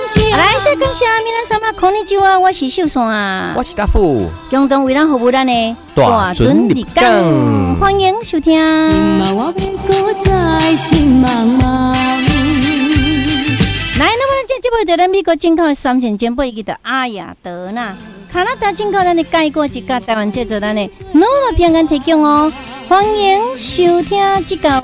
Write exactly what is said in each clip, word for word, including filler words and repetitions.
来，谢感谢皆さんこんにちは，我是秀山， 我是大富， 共同为咱服务咱的大准日讲， 欢迎收听。来，那么这这部在咱美国进口的三千件杯，叫做阿雅德纳。加拿大进口咱的改过一家台湾制作咱的诺乐平安提供哦，欢迎收听这个。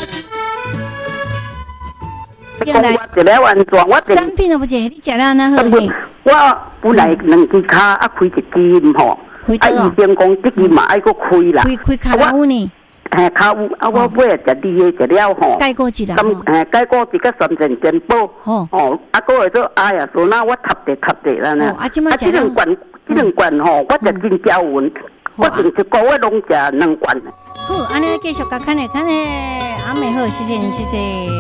我一了完全，我产品都不是，你食了哪好？ 我本来两支卡啊开一支唔好，啊医生讲这支嘛爱搁开啦， 开开卡拉有呢？ 嘿，卡有啊，我买啊食你的食了吼， 改过一啦， 咁嘿改过一个三千元宝，哦，啊搁会说哎呀，说那我ทับ地ทับ地啦呢， 啊，即马这两罐这两罐吼，我食真招稳，我平时个月拢食两罐。 好，安尼继续甲看咧看咧，阿妹好，谢谢你，谢谢。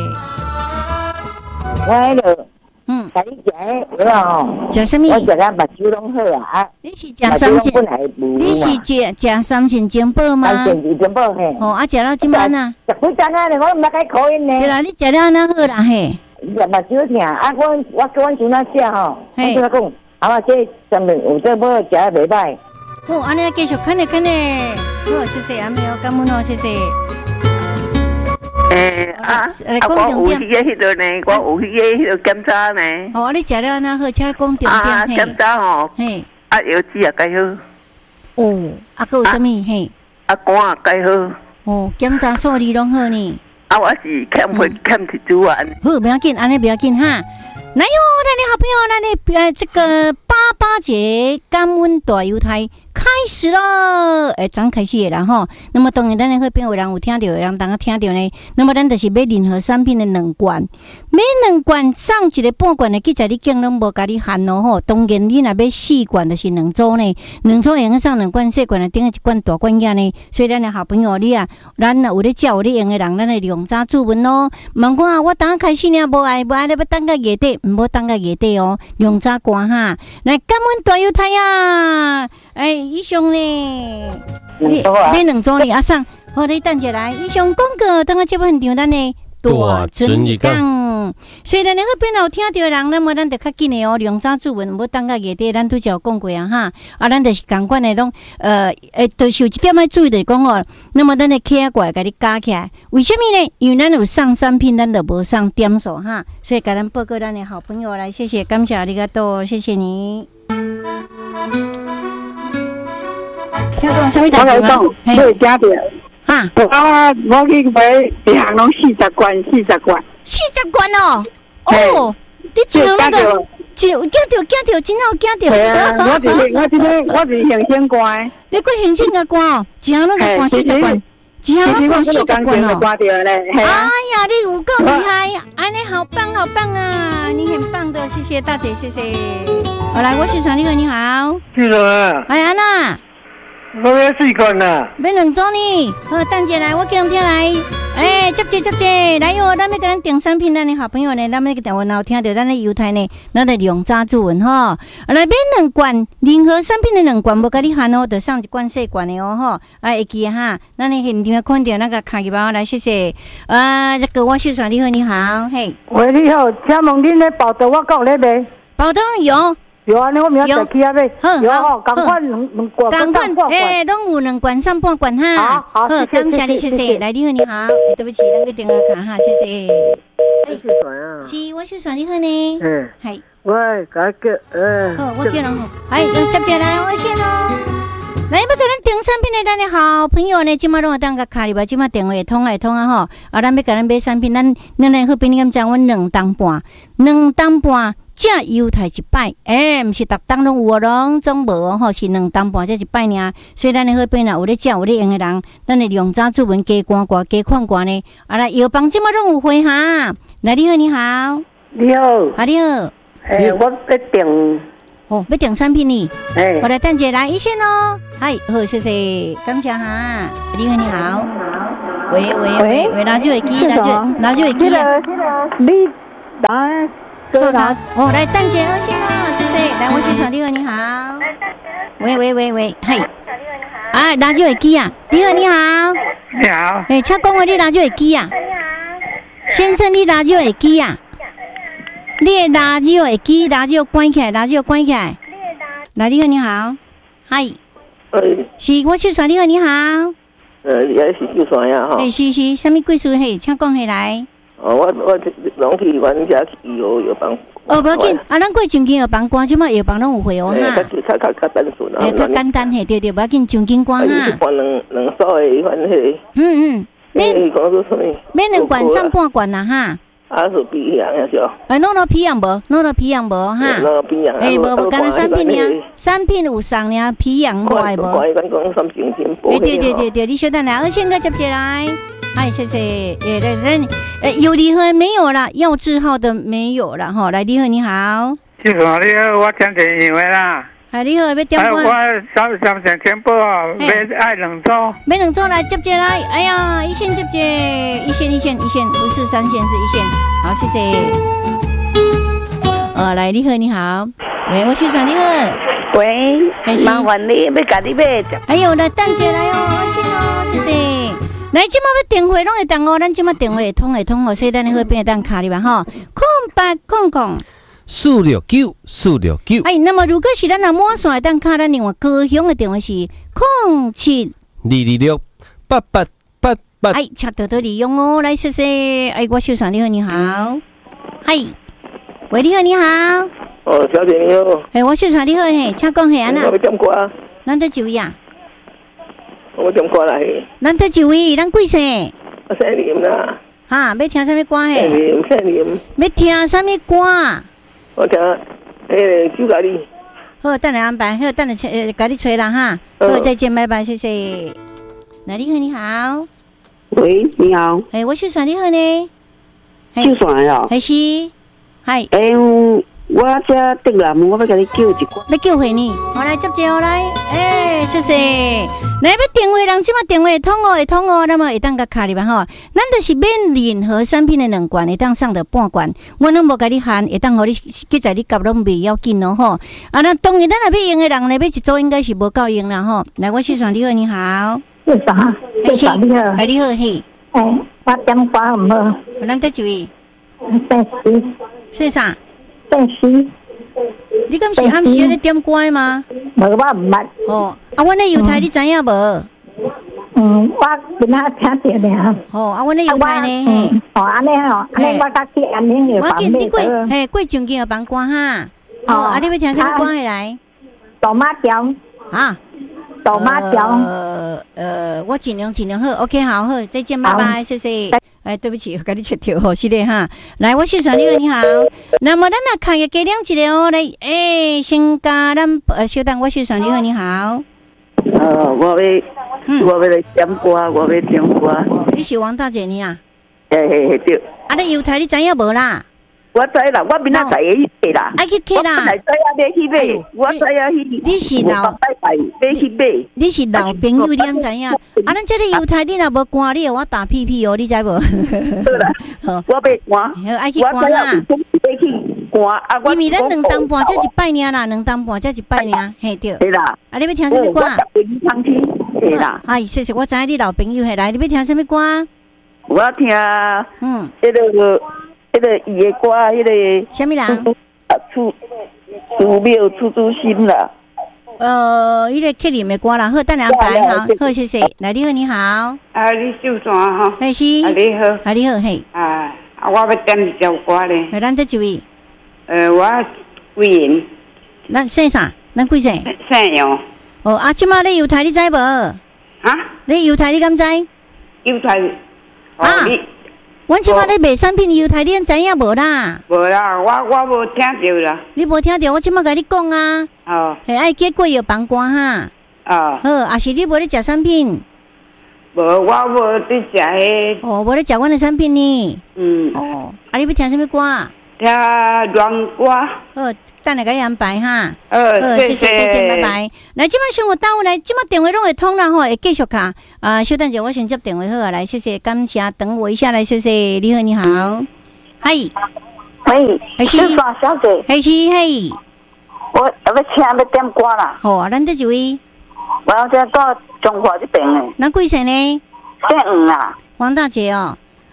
我迄个， 嗯， 甲你食迄有啊吼， 食什么？ 我食啊目睭拢好啊。 你是食三千？你是食食三千金宝吗？ 三千金宝嘿。 哦，啊，食了即晚啊？ 食几餐啊？我毋捌解口音呢。 对啦，你食了哪好啦嘿？ 食目睭疼啊！我我跟阮孙仔食吼，我跟他讲，啊，这上面有这要食啊袂歹。 好，安尼继续看咧看咧。好，谢谢阿妹哦，感恩哦，谢谢。 诶啊！啊，我有去个迄个呢，我有去个迄个检查呢。 哦，你食了哪好？请讲重点。 啊，检查吼，嘿，啊药剂也改好。 哦，啊，佮有啥物嘿？ 啊肝也改好。 哦，检查数字拢好呢。 啊，我是欠血欠铁主啊。 好，不要紧，安尼不要紧哈。来哟，咱的好朋友，咱的呃这个八八节感恩大犹太开始了，诶，刚开始的啦吼。那么当然，咱的会边有人有听到，有人当个听到呢。那么咱就是买任何产品的两罐，买两罐送一个半罐的，记在你拣拢无甲你限咯吼。当然，你若买四罐就是两组呢，两组用送两罐细罐的，顶一罐大罐仔呢。所以咱的好朋友你啊，咱有咧照有咧用的人，咱的用早注文咯。问看我当开始呢，无爱无爱，你要等个月底。唔好等个月底哦，用早关哈。来，感恩大犹太呀！哎，以上呢，你你两组呢？阿桑，好，你等下来。以上广告，等下接番场咱呢大准日讲。所以咱那个边有听到的人，那么咱就较紧的哦，用早注文，唔好等个月底，咱拄则有讲过啊哈。啊，咱就是共款的拢，呃，诶，就是有一点要注意的讲哦。那么咱的客过来甲你加起来，为什么呢？因为咱有送产品，咱就无送点数哈。所以甲咱报告咱的好朋友来，谢谢，感谢你个多，谢谢你。听讲啥物代志吗？ 嘿，我听到。 哈， 啊，我去买一项拢四十罐，四十罐。 四十罐哦！哦，你一项那个，就惊到惊到，真好惊到。 系啊，我是我今天我是行先关。 你过行先个关哦，一项那个关四十罐，一项那关四十罐哦。哎呀，你有够厉害，安尼好棒好棒啊！你很棒的，谢谢大姐，谢谢。好来，我是传丽哥，你好。 是了。 哎，安娜。 我要四罐啦， 买两组呢。好，等下来，我叫人听来。哎，接接接接，来哟！咱要给咱订产品，咱的好朋友呢，咱要个电话然后听到咱的犹太呢，咱的用早注文吼。来买两罐，任何产品的两罐，无甲你限哦，就送一罐细罐的哦吼。来会记哈，咱的现场看到那个卡机包来，谢谢。啊，这个我是传你好，你好，嘿。 喂，你好，请问恁咧包装我够咧卖？ 包装有。 有啊，我明仔载去啊买。有哦，共款两两罐， 共款，诶，拢有两罐上半罐哈。 好，好， 感谢你，谢谢。来，你好，你好，对不起，咱个电话卡哈，谢谢。 我是传啊。 是，我是传你好呢。 嗯， 系。 喂，甲叫，呃。 好，我叫人好。哎，接接来，我先哦。来，要给咱订产品的咱的好朋友呢，即马拢有当个卡里吧，即马电话会通会通啊吼。啊，咱要给咱买产品，咱咱来好便利咁讲，阮两当半，两当半。这犹太一摆，诶、欸，毋是逐当拢有哦，拢总无哦，吼，是两当半这一摆尔。所以咱的好边啊，有咧食有咧用的人，咱的用早注文加关关加看关呢。啊来，药房即马拢有货哈。来，你好，你好， 你好， 啊你好， 诶、欸，我要订， 哦，要订产品呢。 诶、欸， 我来等者来一线哦。嗨，好，谢谢，感谢哈。你好，你好，喂喂喂喂，拿住耳机，拿住拿住耳机啊。 你来。 收到哦，来蛋姐二线哦，谢谢。来，我先传你好，你好。喂喂喂喂，嘿。啊，拿住耳机啊！你好，你好。 你好。 哎，请讲我你拿住耳机啊。先生，你拿住耳机啊？ 你的垃圾会记，垃圾关起来，垃圾关起来。来，你好，你好，嗨， 呃， 是我秀传，你好，你好， 呃，也是秀传呀哈。 哎，是是，什么贵事嘿，请讲起来。 哦，我我拢去阮家去有有帮。 哦，无要紧，啊，咱过中间药房关，即马药房拢有会哦哈。 较较较较单纯啊。 哎，较简单嘿，对对，无要紧，中间关哈。 关两两手的，反正迄。 嗯嗯。免讲说什么？ 免两罐上半罐啦哈。 啊，是皮样呀，是哦。 哎，弄到皮样无？弄到皮样无哈？ 弄到皮样。 哎，无无，干那产品尔，产品有送尔，皮样外无。 快讲讲三精精。 哎，对对对对，你稍等来，二千个接起来。哎，谢谢。哎，来来，呃，有离合没有啦？药字号的没有了哈。来，离合你好。 是说你好，我讲电话啦。 哎，你好，要点歌？ 我三三成全部哦，要爱两组。 买两组来接接来。哎呀，一线接接，一线一线一线，不是三线是一线。好，谢谢。呃，来，你好，你好。喂，我秀传，你好。 喂，麻烦你，要甲你买。 哎呦，来等下来哦，谢哦，谢谢。来，即马要电话拢会当哦，咱即马电话会通会通哦，所以咱那边会当卡里吧哈。空八空空四六九四六九。 哎，那么如果是咱若满线会当卡，咱另外高雄的电话是空七二二六八八八八。 哎，请多多利用哦，来谢谢。哎，我秀传你好，你好。嗨，喂，你好，你好。 哦，小姐你好。 哎，我秀传你好嘿，请讲嘿安娜。 我点歌。 咱得几位啊？ 我点歌来。 咱得几位？咱几岁？ 我姓林啦。 哈，要听什么歌嘿？ 姓林，姓林。 要听什么歌？ 我听，诶，酒咖喱。 好，等下安排，好，等下呃，甲你吹啦哈。好，再见，拜拜，谢谢。来，你好，你好。 喂，你好。 哎，我秀传你好呢。 秀传呀。 还是，嗨。 诶，我这得啦，我要甲你叫一个。 要叫回你，我来接接我来。哎，谢谢。来，要电话人，即马电话会通哦，会通哦，那么会当甲卡里吧吼。咱就是免任何产品的两罐，会当送到半罐。我拢无甲你限，会当互你记在你夹拢袂要紧哦吼。啊，那当然咱若要用的人呢，要一组应该是无够用啦吼。来，我秀传你好，你好。 秀传，秀传你好。 哎，你好嘿。 哎，我点歌唔好。 咱得注意。 姓徐。 姓啥？ 姓徐。 你敢是暗时咧点歌吗？ 无，我唔捌。 哦，啊，阮咧油台你知影无？ 嗯，我今仔听着尔。 哦，啊，阮咧油台呢。 哦，安尼哦，安尼我甲去安宁药房买。 我见你过，嘿，过中间药房歌哈。哦，啊，你要听啥歌起来？ 豆妈条。 啊， 豆妈条。 呃呃，我尽量尽量好 ，OK， 好好，再见，拜拜，谢谢。哎，对不起，我甲你切掉吼，是的哈。来，我秀传你好，你好。那么咱若看个加量一个哦，来，哎，先加咱呃，稍等，我秀传你好，你好。 呃，我要，嗯、我要来点歌，我要点歌。 你是王大姐呢啊？ 嘿嘿嘿，对。 啊，你油台你知影无啦？ 我知啦，我明仔载会去买啦。 爱去买啦。 我本来知影要去买，我知影去。 你是老拜拜要去买。 你是老朋友，你敢知影？啊，咱这个油台你若无关，你我打屁屁哦，你知无？ 对啦，我要关， 爱去关啦。 要去关啊！ 因为咱两当半才一摆尔啦，两当半才一摆尔，嘿对。 对啦。 啊，你要听什么歌？ 我特别去唱听，对啦。 哎，谢谢，我知影你老朋友，嘿来，你要听什么歌？ 我听， 嗯， 迄个。迄个伊的歌，迄个什么人？ 啊，出出庙出出心啦。 呃，迄个客人的歌啦，好，等下安排好，好，谢谢。来，你好，你好。 啊，你秀传哈？ 还是？ 啊，你好。 啊，你好，嘿。 啊，啊，我要点一首歌咧。 来，咱得一位。 呃，我贵人。 咱姓啥？咱几岁？ 姓杨。 哦，啊，即马你油台你知无？啊？你油台你敢知？ 油台。 啊。阮即摆咧卖产品，油台你知影无啦？ 无啦，我我无听着啦。 你无听着，我即摆甲你讲啊。 哦。 嘿，爱结过药房歌哈。 哦。 好，啊是你无咧食产品？ 无，我无伫食迄。 哦，无咧食阮的产品呢。 嗯。 哦，啊你要听什么歌？ 听乱歌。 好，等下甲你安排哈。 呃，谢谢， 再见，拜拜。来，即摆生活单位来，即摆电话拢会通啦吼，会继续卡。啊，稍等者，我先接电话好啊。来，谢谢，感谢，等我一下，来，谢谢。你好，你好，嗨， 喂， 还是秀传小姐， 还是嘿， 我要请要点歌啦。 好啊，咱得一位。 我要在到中华这边诶。 咱几岁呢？ 姓黄啦。 黄大姐哦。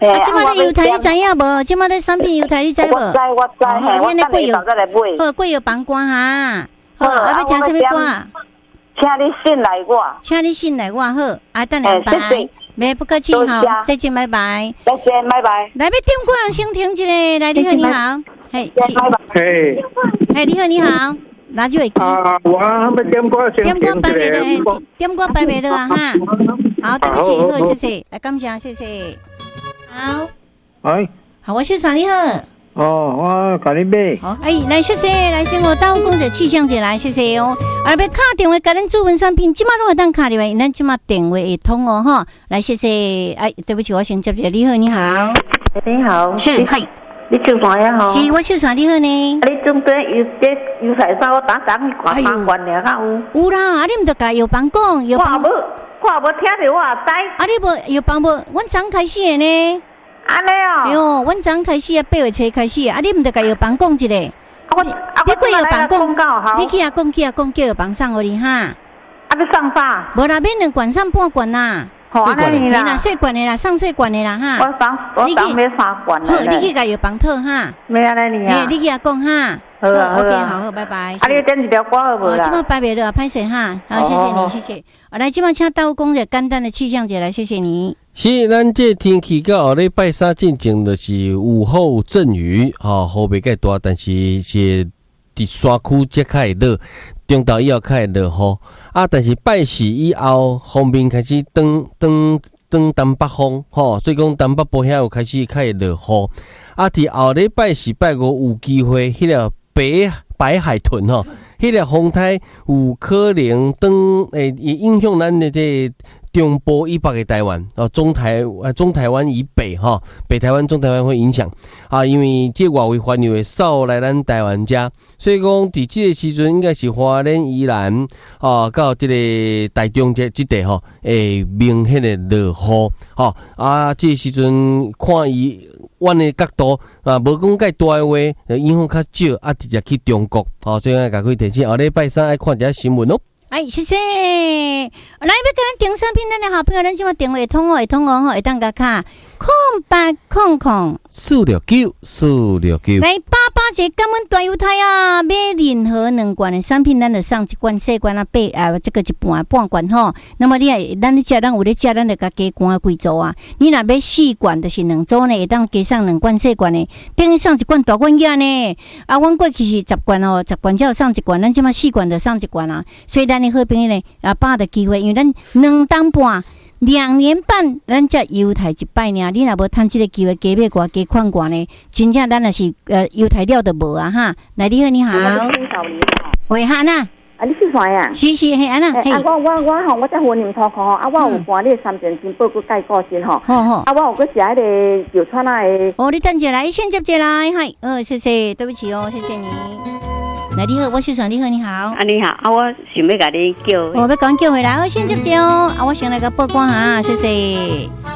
啊，即马咧油台你知影无？即马咧产品油台你知无？ 我知我知，嘿，我等下再来买。 好，贵有帮歌哈。好，啊要听什么歌？ 请你信来我。 请你信来我好，啊等下拜。没不客气好，再见拜拜。 再见拜拜。 来，要点歌先停一下，来你好你好，嘿， 嘿， 嘿你好你好，拿就会记。 啊，我要点歌先点歌拜拜停一了，点歌拜拜了啊哈。好，对不起，好谢谢，来感谢谢谢。好， 哎， 好，我先算你好。 哦，我甲你买。 好，哎，来谢谢，来先我到公者气象节来，谢谢哦。啊，要卡电话甲咱主文产品，即马拢会当卡电话，咱即马电话会通哦，哈。来，谢谢。哎，对不起，我先接一下。你好，你好。 你好。 是，嗨。 你做啥呀？吼。 是，我做啥？你好呢？ 你总对油这油菜花，我打打去挂八罐了，敢有？ 有啦，啊，你毋着甲药房讲，药房。 我无，我无听着，我也知。 啊，你无药房无？阮昨开始的呢。 安尼哦， 哟，阮昨开始啊，八月初开始啊，你毋得甲药房讲一个？ 我啊， 你过药房讲， 你去啊讲去啊讲，叫药房送互你哈。啊， 要送啥？ 无啦，免两罐送半罐啦。 好，安尼啦， 细罐的啦，送细罐的啦哈。 我送，我送要三罐好，你去甲药房讨哈。 没安尼啊。 你去啊讲哈。 好啊 ，OK， 好好，拜拜。 啊，你点一条歌好无啦？ 哦，即马拜拜了，歹势哈。好，谢谢你，谢谢。我来，即马请到讲者简单的气象节来，谢谢你。 是，咱这天气到后礼拜三进前就是午后阵雨，吼、哦，雨袂介大，但是是伫山区则较会落，中昼以后较会落雨。啊，但是拜四以后，方面开始转转转东北风，吼、哦，所以讲东北部遐有开始较会落雨。啊，伫后礼拜四、拜五有机会，迄个北白海豚吼，迄个风台有可能当诶，影响咱的这中部以北的台湾哦，中台呃中台湾以北哈、哦，北台湾、中台湾会影响啊，因为这外围环流会扫来咱台湾遮，所以讲伫这个时阵应该是花莲、宜兰啊，到这个台中这这地吼，会明显的落雨吼啊，这个时阵看伊阮的角度啊，无讲介大的话，影响较少啊，直接去中国哦，所以我甲各位提醒，后礼拜三爱看一下新闻哦。 哎，谢谢。来，要跟咱订商品，咱的好朋友，咱即马电话会通哦，会通哦，吼，会当甲卡空八空空四六九四六九。 来，八八节感恩大犹太啊，买任何两罐的商品，咱就送一罐细罐啊，八啊，这个一半半罐吼。那么你也，咱咧食，咱有咧食，咱就甲加罐几组啊。你若买四罐，就是两组呢，会当加送两罐细罐的，等于送一罐大罐仔呢。啊，阮过去是十罐哦，十罐才有送一罐，咱即马四罐就送一罐啊。所以咱的好朋友呢，啊，把握机会，因为咱两当半。两年半，咱才犹太一摆呢。你若无趁这个机会，加买偌加款偌呢，真正咱也是呃犹太料都无啊哈。来，你好，你好。喂，哈娜。 啊，你是啥呀？ 是是，嘿，安娜。 嘿，啊，我我我吼，我在和你们讨考吼，啊，我有看你三点钟报过介绍先吼。好好。啊，我有个是迄个油川那的。 哦，你等下来，先接接来，嗨，呃，谢谢，对不起哦，谢谢你。来，你好，我秀爽，你好，你好。 啊，你好，啊，我想要甲你叫。 我要赶叫回来，我先接接哦，啊，我先来个报关哈，谢谢。